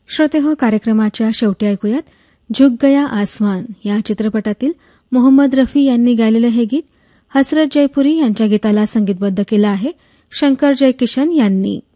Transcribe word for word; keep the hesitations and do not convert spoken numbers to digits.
श्रोते हो, कार्यक्रमाच्या शेवटी ऐकूयात झुक गया आसमान या चित्रपटातील मोहम्मद रफी यांनी गायलेलं हे गीत. हसरत जयपुरी यांच्या गीताला संगीतबद्ध केलं आहे शंकर जयकिशन यांनी.